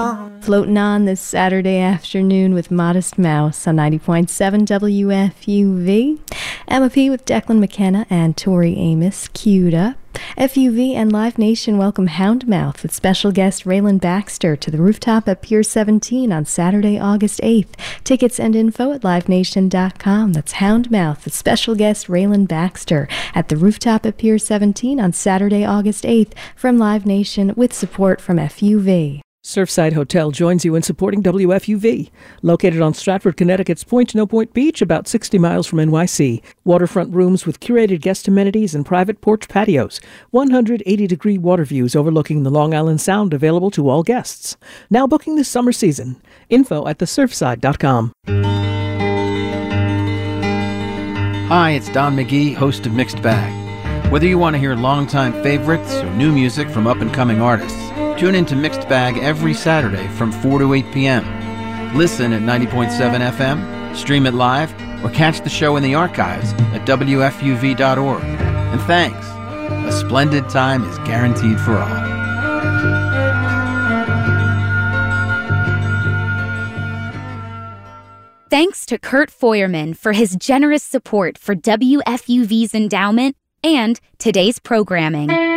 Floating on this Saturday afternoon with Modest Mouse on 90.7 WFUV. Emma P. with Declan McKenna and Tori Amos queued up. FUV and Live Nation welcome Houndmouth with special guest Raylan Baxter to the rooftop at Pier 17 on Saturday, August 8th. Tickets and info at livenation.com. That's Houndmouth with special guest Raylan Baxter at the rooftop at Pier 17 on Saturday, August 8th from Live Nation with support from FUV. Surfside Hotel joins you in supporting WFUV. Located on Stratford, Connecticut's Point No Point Beach, about 60 miles from NYC. Waterfront rooms with curated guest amenities and private porch patios. 180-degree water views overlooking the Long Island Sound available to all guests. Now booking this summer season. Info at thesurfside.com. Hi, it's Don McGee, host of Mixed Bag. Whether you want to hear longtime favorites or new music from up-and-coming artists, tune in to Mixed Bag every Saturday from 4 to 8 p.m. Listen at 90.7 FM, stream it live, or catch the show in the archives at WFUV.org. And thanks. A splendid time is guaranteed for all. Thanks to Kurt Feuerman for his generous support for WFUV's endowment and today's programming.